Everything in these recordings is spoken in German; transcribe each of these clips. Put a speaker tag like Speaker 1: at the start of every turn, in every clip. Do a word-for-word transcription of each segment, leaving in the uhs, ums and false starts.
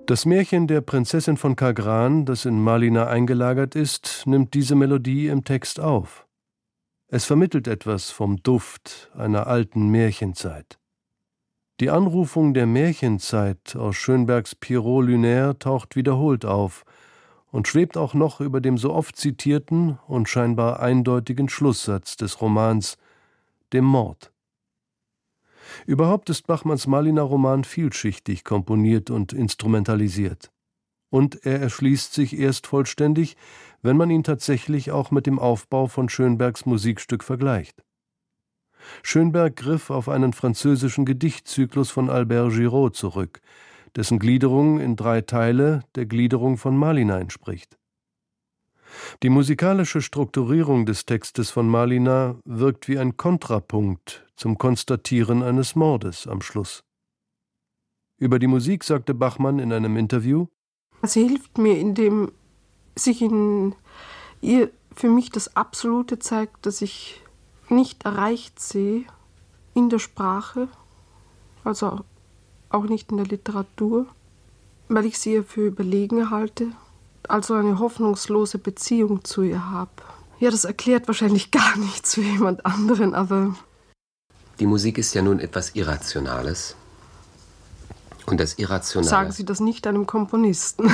Speaker 1: Das Märchen der Prinzessin von Kagran, das in Malina eingelagert ist, nimmt diese Melodie im Text auf. Es vermittelt etwas vom Duft einer alten Märchenzeit. Die Anrufung der Märchenzeit aus Schönbergs Pierrot Lunaire taucht wiederholt auf und schwebt auch noch über dem so oft zitierten und scheinbar eindeutigen Schlusssatz des Romans, dem Mord. Überhaupt ist Bachmanns Malina-Roman vielschichtig komponiert und instrumentalisiert. Und er erschließt sich erst vollständig, wenn man ihn tatsächlich auch mit dem Aufbau von Schönbergs Musikstück vergleicht. Schönberg griff auf einen französischen Gedichtzyklus von Albert Giraud zurück, dessen Gliederung in drei Teile der Gliederung von Malina entspricht. Die musikalische Strukturierung des Textes von Malina wirkt wie ein Kontrapunkt zum Konstatieren eines Mordes am Schluss. Über die Musik sagte Bachmann in einem Interview:
Speaker 2: Sie hilft mir, indem sich in ihr für mich das Absolute zeigt, das ich nicht erreicht sehe in der Sprache, also auch nicht in der Literatur, weil ich sie für überlegen halte, also eine hoffnungslose Beziehung zu ihr habe. Ja, das erklärt wahrscheinlich gar nichts für jemand anderen, aber...
Speaker 3: Die Musik ist ja nun etwas Irrationales. Und das Irrationale...
Speaker 2: Sagen Sie das nicht einem Komponisten.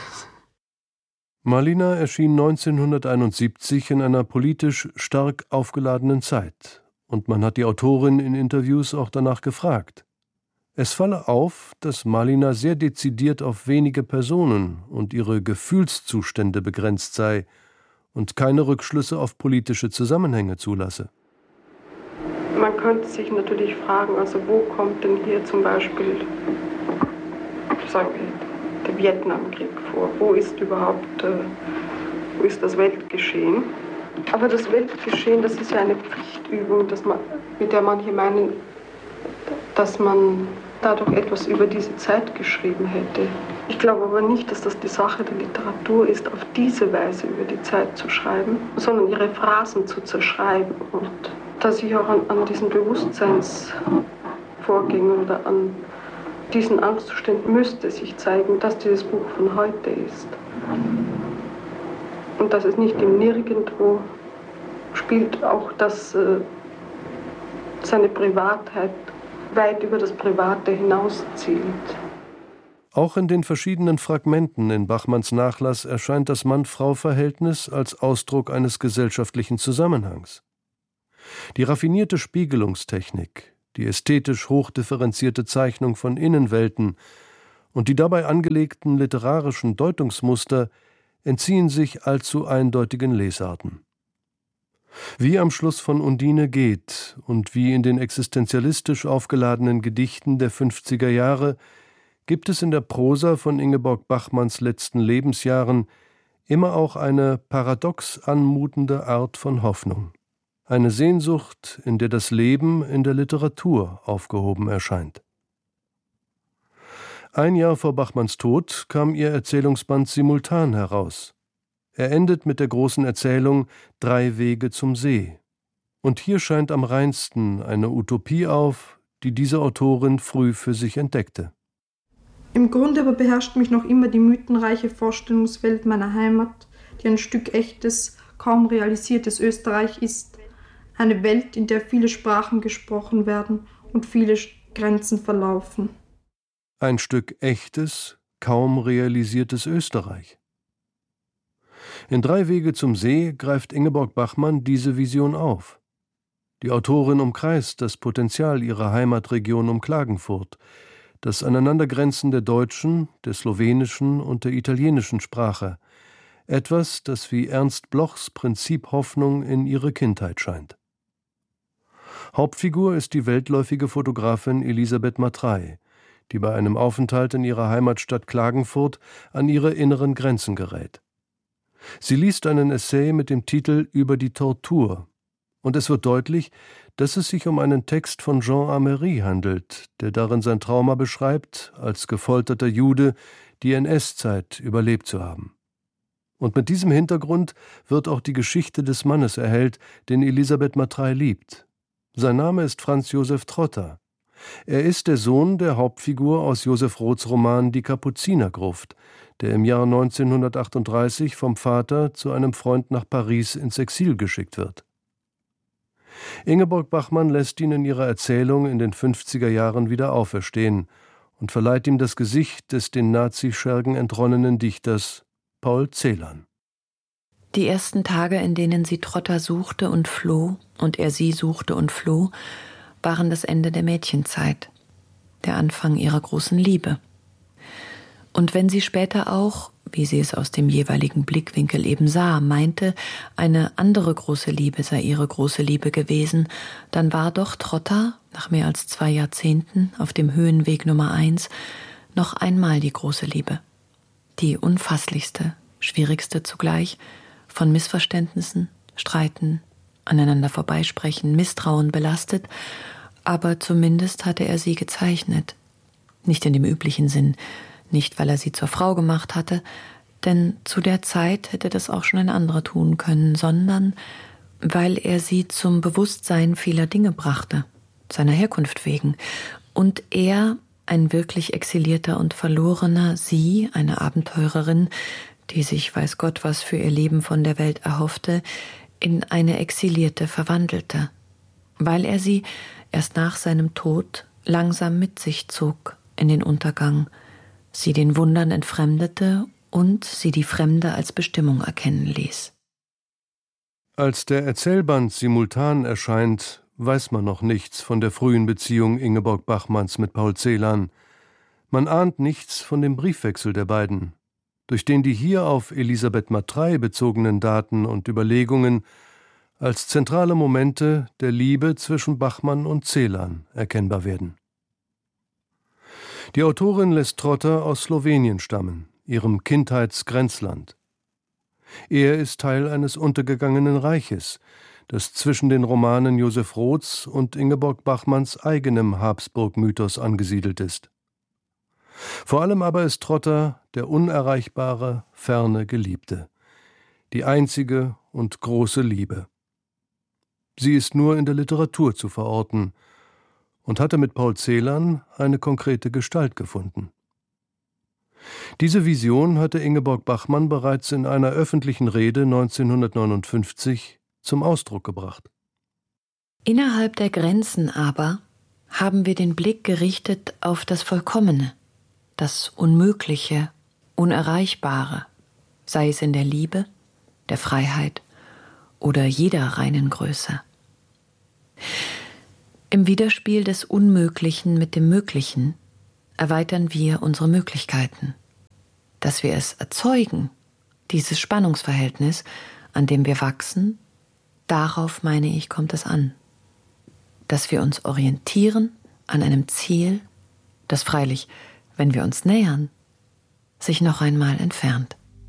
Speaker 1: Malina erschien neunzehnhunderteinundsiebzig in einer politisch stark aufgeladenen Zeit. Und man hat die Autorin in Interviews auch danach gefragt. Es falle auf, dass Malina sehr dezidiert auf wenige Personen und ihre Gefühlszustände begrenzt sei und keine Rückschlüsse auf politische Zusammenhänge zulasse.
Speaker 2: Man könnte sich natürlich fragen, also wo kommt denn hier zum Beispiel, sagen wir, der Vietnamkrieg vor? Wo ist überhaupt, äh, wo ist das Weltgeschehen? Aber das Weltgeschehen, das ist ja eine Pflichtübung, dass man, mit der manche meinen, dass man dadurch etwas über diese Zeit geschrieben hätte. Ich glaube aber nicht, dass das die Sache der Literatur ist, auf diese Weise über die Zeit zu schreiben, sondern ihre Phrasen zu zerschreiben. Und dass ich auch an, an diesen Bewusstseinsvorgängen oder an diesen Angstzuständen müsste sich zeigen, dass dieses Buch von heute ist. Und dass es nicht im Nirgendwo spielt, auch dass äh, seine Privatheit weit über das Private hinauszielt.
Speaker 1: Auch in den verschiedenen Fragmenten in Bachmanns Nachlass erscheint das Mann-Frau-Verhältnis als Ausdruck eines gesellschaftlichen Zusammenhangs. Die raffinierte Spiegelungstechnik, die ästhetisch hochdifferenzierte Zeichnung von Innenwelten und die dabei angelegten literarischen Deutungsmuster entziehen sich allzu eindeutigen Lesarten. Wie am Schluss von Undine geht und wie in den existenzialistisch aufgeladenen Gedichten der fünfziger Jahre gibt es in der Prosa von Ingeborg Bachmanns letzten Lebensjahren immer auch eine paradox anmutende Art von Hoffnung. Eine Sehnsucht, in der das Leben in der Literatur aufgehoben erscheint. Ein Jahr vor Bachmanns Tod kam ihr Erzählungsband Simultan heraus. Er endet mit der großen Erzählung »Drei Wege zum See«. Und hier scheint am reinsten eine Utopie auf, die diese Autorin früh für sich entdeckte.
Speaker 4: Im Grunde aber beherrscht mich noch immer die mythenreiche Vorstellungswelt meiner Heimat, die ein Stück echtes, kaum realisiertes Österreich ist. Eine Welt, in der viele Sprachen gesprochen werden und viele Grenzen verlaufen.
Speaker 1: Ein Stück echtes, kaum realisiertes Österreich. In »Drei Wege zum See« greift Ingeborg Bachmann diese Vision auf. Die Autorin umkreist das Potenzial ihrer Heimatregion um Klagenfurt, das Aneinandergrenzen der deutschen, der slowenischen und der italienischen Sprache, etwas, das wie Ernst Blochs Prinzip Hoffnung in ihre Kindheit scheint. Hauptfigur ist die weltläufige Fotografin Elisabeth Matrei, die bei einem Aufenthalt in ihrer Heimatstadt Klagenfurt an ihre inneren Grenzen gerät. Sie liest einen Essay mit dem Titel »Über die Tortur«, und es wird deutlich, dass es sich um einen Text von Jean Amery handelt, der darin sein Trauma beschreibt, als gefolterter Jude die N S-Zeit überlebt zu haben. Und mit diesem Hintergrund wird auch die Geschichte des Mannes erhellt, den Elisabeth Matrei liebt. Sein Name ist Franz Josef Trotter. Er ist der Sohn der Hauptfigur aus Joseph Roths Roman Die Kapuzinergruft, der im Jahr neunzehnhundertachtunddreißig vom Vater zu einem Freund nach Paris ins Exil geschickt wird. Ingeborg Bachmann lässt ihn in ihrer Erzählung in den fünfziger Jahren wieder auferstehen und verleiht ihm das Gesicht des den Nazischergen entronnenen Dichters Paul Celan.
Speaker 5: Die ersten Tage, in denen sie Trotter suchte und floh und er sie suchte und floh, waren das Ende der Mädchenzeit, der Anfang ihrer großen Liebe. Und wenn sie später auch, wie sie es aus dem jeweiligen Blickwinkel eben sah, meinte, eine andere große Liebe sei ihre große Liebe gewesen, dann war doch Trotter, nach mehr als zwei Jahrzehnten auf dem Höhenweg Nummer eins, noch einmal die große Liebe. Die unfasslichste, schwierigste zugleich, von Missverständnissen, Streiten, aneinander vorbeisprechen, Misstrauen belastet, aber zumindest hatte er sie gezeichnet. Nicht in dem üblichen Sinn, nicht weil er sie zur Frau gemacht hatte, denn zu der Zeit hätte das auch schon ein anderer tun können, sondern weil er sie zum Bewusstsein vieler Dinge brachte, seiner Herkunft wegen, und er, ein wirklich exilierter und verlorener, sie, eine Abenteurerin, die sich weiß Gott was für ihr Leben von der Welt erhoffte, in eine Exilierte verwandelte, weil er sie erst nach seinem Tod langsam mit sich zog in den Untergang, sie den Wundern entfremdete und sie die Fremde als Bestimmung erkennen ließ.
Speaker 1: Als der Erzählband simultan erscheint, weiß man noch nichts von der frühen Beziehung Ingeborg Bachmanns mit Paul Celan. Man ahnt nichts von dem Briefwechsel der beiden, durch den die hier auf Elisabeth Matrey bezogenen Daten und Überlegungen als zentrale Momente der Liebe zwischen Bachmann und Celan erkennbar werden. Die Autorin lässt Trotter aus Slowenien stammen, ihrem Kindheitsgrenzland. Er ist Teil eines untergegangenen Reiches, das zwischen den Romanen Joseph Roths und Ingeborg Bachmanns eigenem Habsburg-Mythos angesiedelt ist. Vor allem aber ist Trotter der unerreichbare, ferne Geliebte, die einzige und große Liebe. Sie ist nur in der Literatur zu verorten und hatte mit Paul Celan eine konkrete Gestalt gefunden. Diese Vision hatte Ingeborg Bachmann bereits in einer öffentlichen Rede neunzehnhundertneunundfünfzig zum Ausdruck gebracht.
Speaker 5: Innerhalb der Grenzen aber haben wir den Blick gerichtet auf das Vollkommene, das Unmögliche, Unerreichbare, sei es in der Liebe, der Freiheit oder jeder reinen Größe. Im Widerspiel des Unmöglichen mit dem Möglichen erweitern wir unsere Möglichkeiten. Dass wir es erzeugen, dieses Spannungsverhältnis, an dem wir wachsen, darauf, meine ich, kommt es an. Dass wir uns orientieren an einem Ziel, das freilich, wenn wir uns nähern, sich noch einmal entfernt.